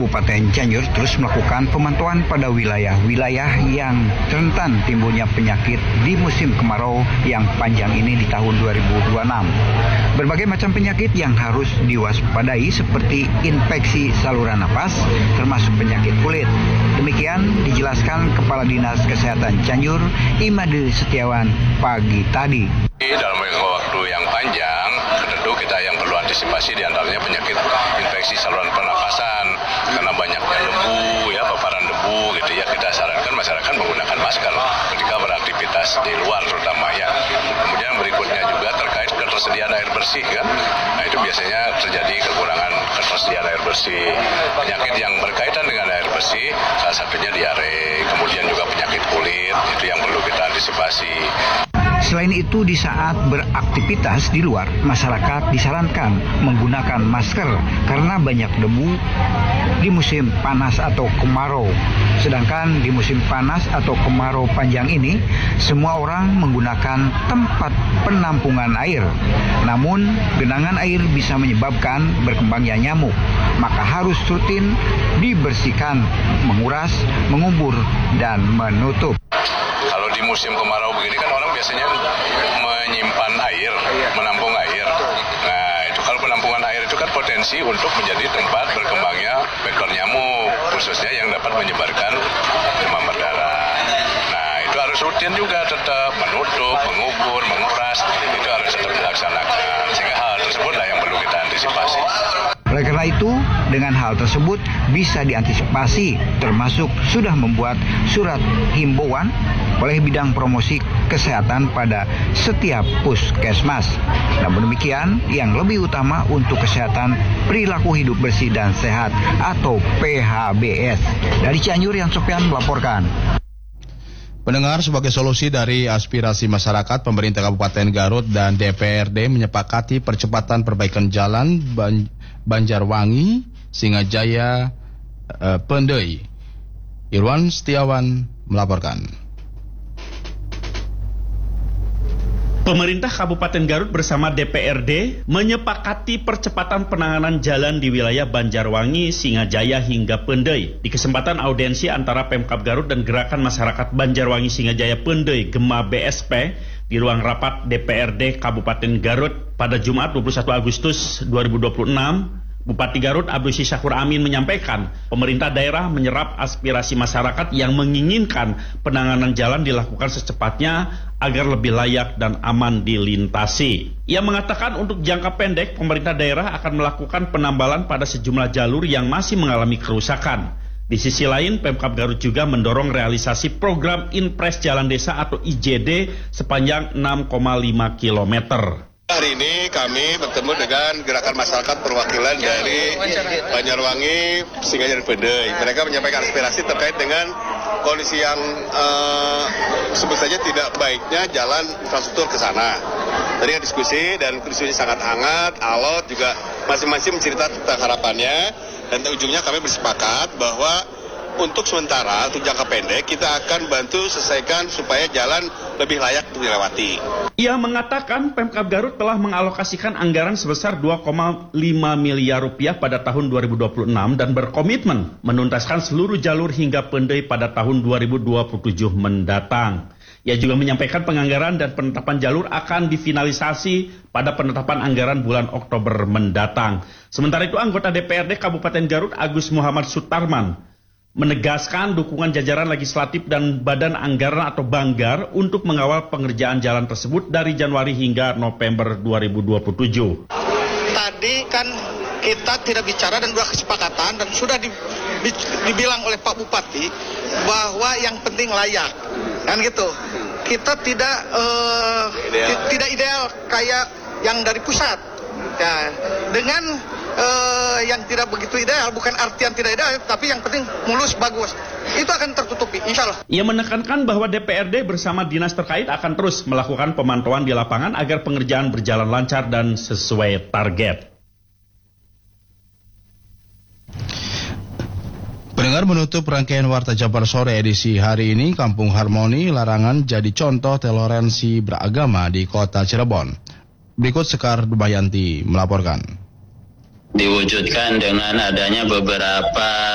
Kabupaten Cianjur terus melakukan pemantauan pada wilayah-wilayah yang rentan timbulnya penyakit di musim kemarau yang panjang ini di tahun 2026. Berbagai macam penyakit yang harus diwaspadai seperti infeksi saluran napas, termasuk penyakit kulit. Demikian dijelaskan Kepala Dinas Kesehatan Cianjur, Imade Setiawan, pagi tadi. Dalam waktu yang panjang, tentu kita yang perlu antisipasi diantaranya penyakit infeksi saluran pernapasan karena banyaknya debu, paparan debu gitu ya. Kita sarankan masyarakat menggunakan masker ketika beraktivitas di luar terutama ya. Kemudian berikutnya juga terkait ketersediaan air bersih kan. Nah itu biasanya terjadi kekurangan ketersediaan air bersih. Penyakit yang berkaitan dengan air bersih salah satunya diare, kemudian juga penyakit kulit itu yang perlu kita antisipasi. Selain itu, di saat beraktivitas di luar, masyarakat disarankan menggunakan masker karena banyak debu di musim panas atau kemarau. Sedangkan di musim panas atau kemarau panjang ini, semua orang menggunakan tempat penampungan air. Namun, genangan air bisa menyebabkan berkembangnya nyamuk. Maka harus rutin dibersihkan, menguras, mengubur, dan menutup. Kalau di musim kemarau begini kan orang biasanya menyimpan air, menampung air. Nah itu kalau penampungan air itu kan potensi untuk menjadi tempat berkembangnya vektor nyamuk, khususnya yang dapat menyebarkan demam berdarah. Nah itu harus rutin juga tetap menutup, mengubur, menguras, itu harus tetap dilaksanakan. Sehingga hal tersebutlah yang perlu kita antisipasi. Oleh karena itu, dengan hal tersebut bisa diantisipasi, termasuk sudah membuat surat himbauan oleh bidang promosi kesehatan pada setiap puskesmas. Namun demikian, yang lebih utama untuk kesehatan perilaku hidup bersih dan sehat atau PHBS. Dari Cianjur, Yan Sofyan melaporkan. Pendengar, sebagai solusi dari aspirasi masyarakat, pemerintah Kabupaten Garut dan DPRD menyepakati percepatan perbaikan jalan Banjarwangi, Singajaya, Pendei. Irwan Setiawan melaporkan. Pemerintah Kabupaten Garut bersama DPRD menyepakati percepatan penanganan jalan di wilayah Banjarwangi, Singajaya hingga Pendei. Di kesempatan audiensi antara Pemkab Garut dan Gerakan Masyarakat Banjarwangi Singajaya Pendei Gema BSP di ruang rapat DPRD Kabupaten Garut pada Jumat 21 Agustus 2026, Bupati Garut Abdul Syakur Amin menyampaikan pemerintah daerah menyerap aspirasi masyarakat yang menginginkan penanganan jalan dilakukan secepatnya agar lebih layak dan aman dilintasi. Ia mengatakan untuk jangka pendek pemerintah daerah akan melakukan penambalan pada sejumlah jalur yang masih mengalami kerusakan. Di sisi lain, Pemkab Garut juga mendorong realisasi program Inpres Jalan Desa atau IJD sepanjang 6,5 km. Hari ini kami bertemu dengan gerakan masyarakat perwakilan dari Banjarwangi, Singajaya, Pendei. Mereka menyampaikan aspirasi terkait dengan kondisi yang sebut saja tidak baiknya jalan infrastruktur ke sana. Tadi diskusi dan diskusinya sangat hangat, alot juga masing-masing mencerita tentang harapannya. Dan ujungnya kami bersepakat bahwa untuk sementara, untuk jangka pendek, kita akan bantu selesaikan supaya jalan lebih layak untuk dilewati. Ia mengatakan Pemkab Garut telah mengalokasikan anggaran sebesar 2,5 miliar rupiah pada tahun 2026 dan berkomitmen menuntaskan seluruh jalur hingga Pendei pada tahun 2027 mendatang. Ia juga menyampaikan penganggaran dan penetapan jalur akan difinalisasi pada penetapan anggaran bulan Oktober mendatang. Sementara itu, anggota DPRD Kabupaten Garut Agus Muhammad Sutarman menegaskan dukungan jajaran legislatif dan badan anggaran atau Banggar untuk mengawal pengerjaan jalan tersebut dari Januari hingga November 2027. Tadi kan kita tidak bicara dan sudah kesepakatan dan sudah dibilang oleh Pak Bupati bahwa yang penting layak, kan gitu. Kita tidak ideal kayak yang dari pusat. Ya, dengan yang tidak begitu ideal, bukan artian tidak ideal, tapi yang penting mulus, bagus. Itu akan tertutupi, insya Allah. Ia menekankan bahwa DPRD bersama dinas terkait akan terus melakukan pemantauan di lapangan agar pengerjaan berjalan lancar dan sesuai target. Pendengar, menutup rangkaian Warta Jabar Sore edisi hari ini, Kampung Harmoni Larangan jadi contoh toleransi beragama di kota Cirebon. Berikut Sekar Dubayanti melaporkan. Diwujudkan dengan adanya beberapa